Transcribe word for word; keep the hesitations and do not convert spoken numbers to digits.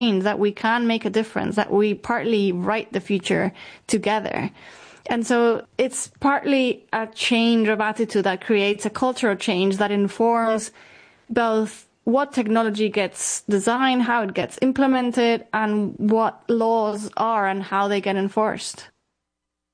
that we can make a difference, that we partly write the future together. And so it's partly a change of attitude that creates a cultural change that informs both what technology gets designed, how it gets implemented, and what laws are and how they get enforced.